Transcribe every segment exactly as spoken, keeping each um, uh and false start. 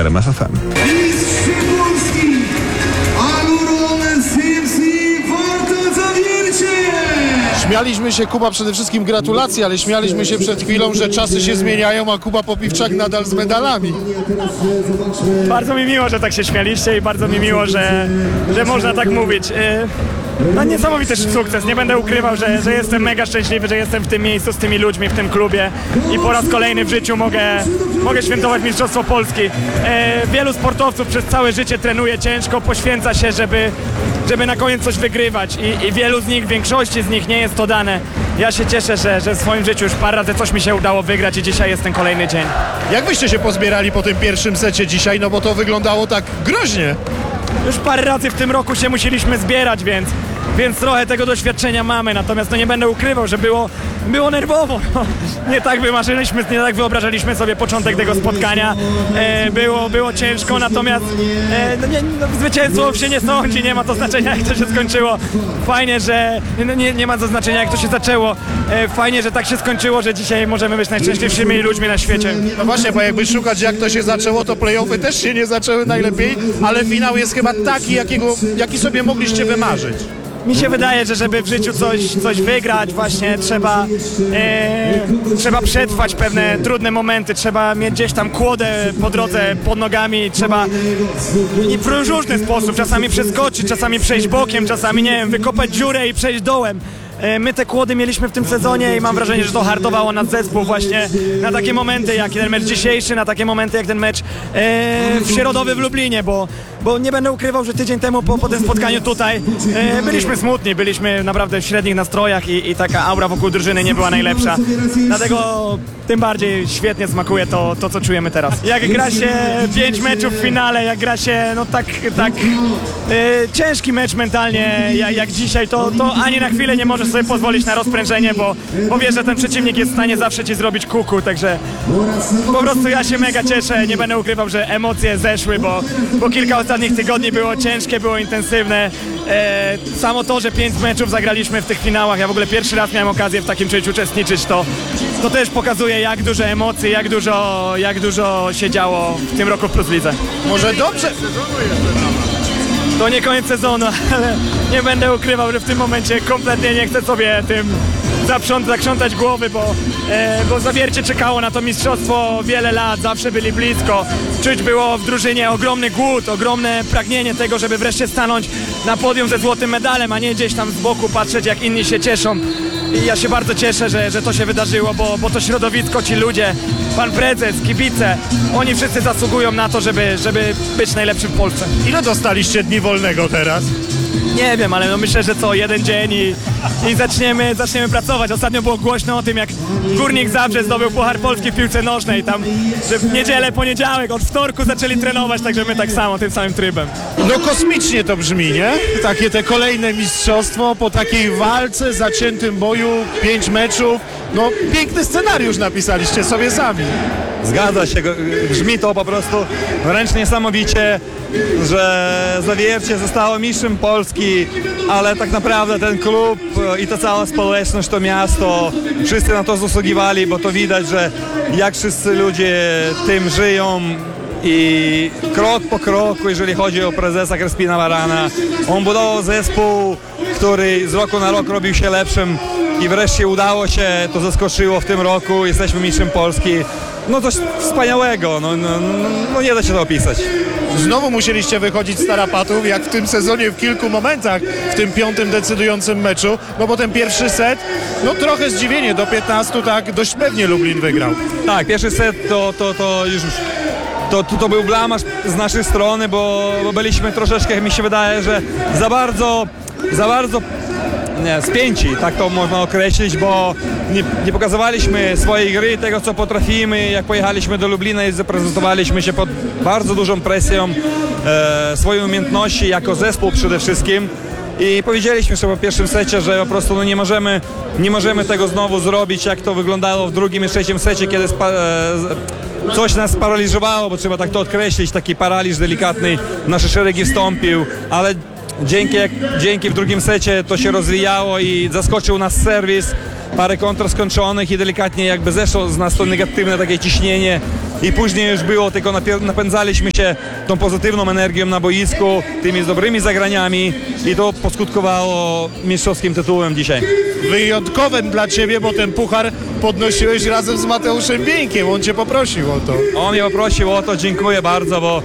R M F F M. Śmialiśmy się, Kuba, przede wszystkim gratulacje, ale śmialiśmy się przed chwilą, że czasy się zmieniają, a Kuba Popiwczak nadal z medalami. Bardzo mi miło, że tak się śmialiście i bardzo mi miło, że, że można tak mówić. No niesamowity sukces, nie będę ukrywał, że, że jestem mega szczęśliwy, że jestem w tym miejscu z tymi ludźmi, w tym klubie i po raz kolejny w życiu mogę, mogę świętować Mistrzostwo Polski. E, wielu sportowców przez całe życie trenuje ciężko, poświęca się, żeby, żeby na koniec coś wygrywać I, i wielu z nich, większości z nich nie jest to dane. Ja się cieszę, że, że w swoim życiu już parę razy coś mi się udało wygrać i dzisiaj jest ten kolejny dzień. Jak byście się pozbierali po tym pierwszym secie dzisiaj, no bo to wyglądało tak groźnie. Już parę razy w tym roku się musieliśmy zbierać, więc, więc trochę tego doświadczenia mamy, natomiast no nie będę ukrywał, że było, było nerwowo. No, nie tak wymarzyliśmy, nie tak wyobrażaliśmy sobie początek tego spotkania. E, było, było ciężko, natomiast e, no nie, no, zwycięstwo się nie sądzi, nie ma to znaczenia, jak to się skończyło. Fajnie, że no nie, nie ma to znaczenia, jak to się zaczęło. E, fajnie, że tak się skończyło, że dzisiaj możemy być najszczęśliwszymi ludźmi na świecie. No właśnie, bo jakby szukać, jak to się zaczęło, to play-offy też się nie zaczęły najlepiej, ale finał jest chyba taki, jakiego, jaki sobie mogliście wymarzyć. Mi się wydaje, że żeby w życiu coś, coś wygrać, właśnie trzeba, e, trzeba przetrwać pewne trudne momenty, trzeba mieć gdzieś tam kłodę po drodze, pod nogami, trzeba i w różny sposób, czasami przeskoczyć, czasami przejść bokiem, czasami, nie wiem, wykopać dziurę i przejść dołem. My te kłody mieliśmy w tym sezonie i mam wrażenie, że to hartowało nas zespół właśnie na takie momenty jak ten mecz dzisiejszy, na takie momenty jak ten mecz e, w środowy w Lublinie, bo, bo nie będę ukrywał, że tydzień temu po, po tym spotkaniu tutaj e, byliśmy smutni, byliśmy naprawdę w średnich nastrojach i, i taka aura wokół drużyny nie była najlepsza. Dlatego tym bardziej świetnie smakuje to, to co czujemy teraz. Jak gra się pięć meczów w finale, jak gra się no tak, tak e, ciężki mecz mentalnie jak, jak dzisiaj, to, to ani na chwilę nie możesz sobie pozwolić na rozprężenie, bo, bo wiesz, że ten przeciwnik jest w stanie zawsze ci zrobić kuku, także po prostu ja się mega cieszę, nie będę ukrywał, że emocje zeszły, bo, bo kilka ostatnich tygodni było ciężkie, było intensywne. E, samo to, że pięć meczów zagraliśmy w tych finałach, ja w ogóle pierwszy raz miałem okazję w takim czymś uczestniczyć, to, to też pokazuje, jak dużo emocji, jak dużo, jak dużo się działo w tym roku w Plus Lidze. Może dobrze... To nie koniec sezonu, ale nie będę ukrywał, że w tym momencie kompletnie nie chcę sobie tym zaprząt, zakrzątać głowy, bo, e, bo Zawiercie czekało na to mistrzostwo wiele lat, zawsze byli blisko. Czuć było w drużynie ogromny głód, ogromne pragnienie tego, żeby wreszcie stanąć na podium ze złotym medalem, a nie gdzieś tam z boku patrzeć, jak inni się cieszą. I ja się bardzo cieszę, że, że to się wydarzyło, bo, bo to środowisko, ci ludzie, pan prezes, kibice, oni wszyscy zasługują na to, żeby, żeby być najlepszym w Polsce. Ile dostaliście dni wolnego teraz? Nie wiem, ale no myślę, że co, jeden dzień i, i zaczniemy, zaczniemy pracować. Ostatnio było głośno o tym, jak Górnik Zabrze zdobył Puchar Polski w piłce nożnej. Tam, że w niedzielę, poniedziałek, od wtorku zaczęli trenować, także my tak samo, tym samym trybem. No kosmicznie to brzmi, nie? Takie te kolejne mistrzostwo po takiej walce, zaciętym boju, pięć meczów. No piękny scenariusz napisaliście sobie sami. Zgadza się, brzmi to po prostu wręcz niesamowicie, że Zawiercie zostało mistrzem Polski, ale tak naprawdę ten klub i ta cała społeczność, to miasto, wszyscy na to zasługiwali, bo to widać, że jak wszyscy ludzie tym żyją i krok po kroku, jeżeli chodzi o prezesa Crespina Barana, on budował zespół, który z roku na rok robił się lepszym i wreszcie udało się, to zaskoczyło w tym roku, jesteśmy mistrzem Polski. No coś wspaniałego, no, no, no nie da się to opisać. Znowu musieliście wychodzić z tarapatów, jak w tym sezonie w kilku momentach, w tym piątym decydującym meczu, no bo ten pierwszy set, no trochę zdziwienie, do piętnastu tak dość pewnie Lublin wygrał. Tak, pierwszy set to, to, to już... To, to, to był blamaż z naszej strony, bo, bo byliśmy troszeczkę, mi się wydaje, że za bardzo, za bardzo nie, spięci, tak to można określić, bo nie, nie pokazywaliśmy swojej gry, tego co potrafimy. Jak pojechaliśmy do Lublina i zaprezentowaliśmy się pod bardzo dużą presją e, swojej umiejętności jako zespół przede wszystkim. I powiedzieliśmy sobie po pierwszym secie, że po prostu no nie, możemy, nie możemy tego znowu zrobić, jak to wyglądało w drugim i trzecim secie, kiedy spa, e, coś nas sparaliżowało, bo trzeba tak to odkreślić, taki paraliż delikatny w nasze szeregi wstąpił, ale dzięki, dzięki w drugim secie to się rozwijało i zaskoczył nas serwis. parę kontr skończonych i delikatnie jakby zeszło z nas to negatywne takie ciśnienie i później już było, tylko napier- napędzaliśmy się tą pozytywną energią na boisku, tymi dobrymi zagraniami i to poskutkowało mistrzowskim tytułem dzisiaj. Wyjątkowym dla ciebie, bo ten puchar podnosiłeś razem z Mateuszem Bieńkiem, on cię poprosił o to. On mnie poprosił o to, dziękuję bardzo, bo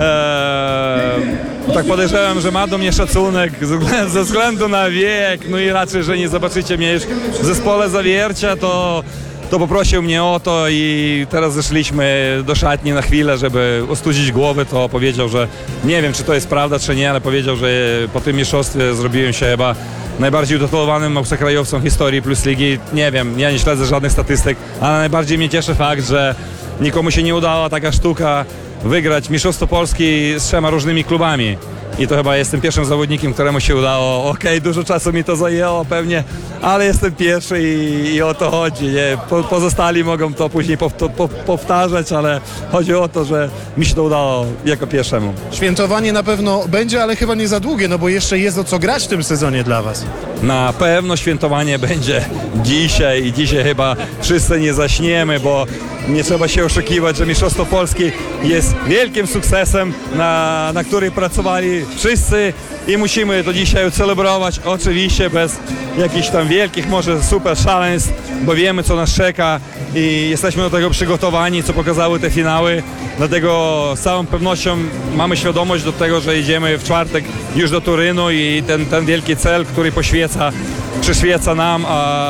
e, tak podejrzewam, że ma do mnie szacunek ze względu, ze względu na wiek, no i raczej, że nie zobaczycie mnie już w zespole Zawiercia, to, to poprosił mnie o to i teraz zeszliśmy do szatni na chwilę, żeby ostudzić głowy, to powiedział, że nie wiem, czy to jest prawda, czy nie, ale powiedział, że po tym mistrzostwie zrobiłem się chyba najbardziej utytułowanym obcokrajowcą w historii Plus Ligi. Nie wiem, ja nie śledzę żadnych statystyk, ale najbardziej mnie cieszy fakt, że nikomu się nie udała taka sztuka wygrać Mistrzostwo Polski z trzema różnymi klubami. I to chyba jestem pierwszym zawodnikiem, któremu się udało. Okej, okay, dużo czasu mi to zajęło pewnie, ale jestem pierwszy i, i o to chodzi. Nie? Po, pozostali mogą to później pow, to, po, powtarzać, ale chodzi o to, że mi się to udało jako pierwszemu. Świętowanie na pewno będzie, ale chyba nie za długie, no bo jeszcze jest o co grać w tym sezonie dla was. Na pewno świętowanie będzie dzisiaj i dzisiaj chyba wszyscy nie zaśniemy, bo nie trzeba się oszukiwać, że Mistrzostwo Polski jest wielkim sukcesem, na, na który pracowali wszyscy i musimy to dzisiaj celebrować, oczywiście bez jakichś tam wielkich może super szaleństw, bo wiemy, co nas czeka i jesteśmy do tego przygotowani, co pokazały te finały, dlatego z całą pewnością mamy świadomość do tego, że idziemy w czwartek już do Turynu i ten, ten wielki cel, który poświeca, przyświeca nam,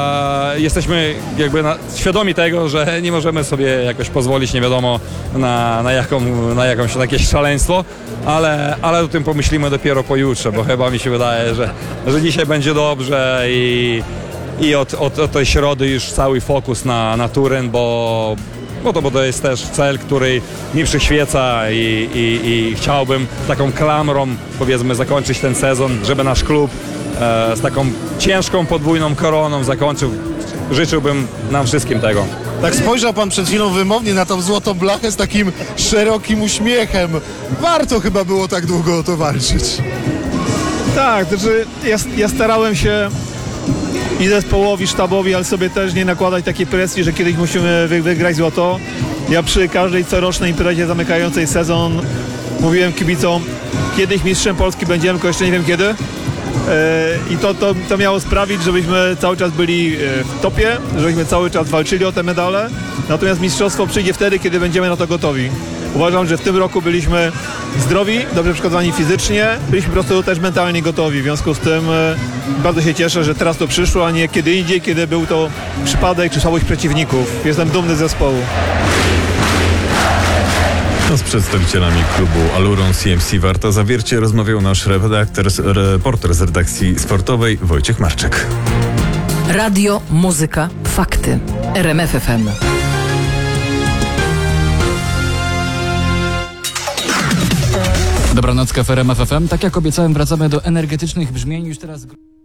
a jesteśmy jakby na, świadomi tego, że nie możemy sobie jakoś pozwolić nie wiadomo na, na, jaką, na jakąś na jakieś szaleństwo, ale, ale o tym pomyślimy dopiero pojutrze, bo chyba mi się wydaje, że, że dzisiaj będzie dobrze i, i od, od, od tej środy już cały fokus na, na Turyn, bo, bo, to, bo to jest też cel, który mi przyświeca i, i, i chciałbym taką klamrą powiedzmy zakończyć ten sezon, żeby nasz klub e, z taką ciężką podwójną koroną zakończył. Życzyłbym nam wszystkim tego. Tak spojrzał pan przed chwilą wymownie na tą złotą blachę z takim szerokim uśmiechem. Warto chyba było tak długo o to walczyć. Tak, znaczy ja, ja starałem się i zespołowi, sztabowi, ale sobie też nie nakładać takiej presji, że kiedyś musimy wy, wygrać złoto. Ja przy każdej corocznej imprezie zamykającej sezon mówiłem kibicom, kiedyś mistrzem Polski będziemy, tylko jeszcze nie wiem kiedy. I to, to, to miało sprawić, żebyśmy cały czas byli w topie, żebyśmy cały czas walczyli o te medale. Natomiast mistrzostwo przyjdzie wtedy, kiedy będziemy na to gotowi. Uważam, że w tym roku byliśmy zdrowi, dobrze przygotowani fizycznie, byliśmy po prostu też mentalnie gotowi. W związku z tym bardzo się cieszę, że teraz to przyszło, a nie kiedy indziej, kiedy był to przypadek czy słabość przeciwników. Jestem dumny z zespołu. Z przedstawicielami klubu Aluron C M C Warta Zawiercie rozmawiał nasz redaktor, reporter z redakcji sportowej Wojciech Marczek. Radio, muzyka, fakty. R M F F M. Dobranocka w R M F F M. Tak jak obiecałem, wracamy do energetycznych brzmień już teraz.